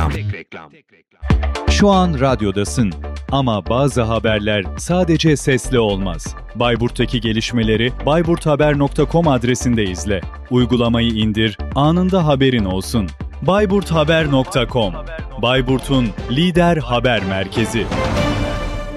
Şu an radyodasın ama bazı haberler sadece sesli olmaz. Bayburt'taki gelişmeleri bayburthaber.com adresinde izle. Uygulamayı indir, anında haberin olsun. bayburthaber.com, Bayburt'un lider haber merkezi.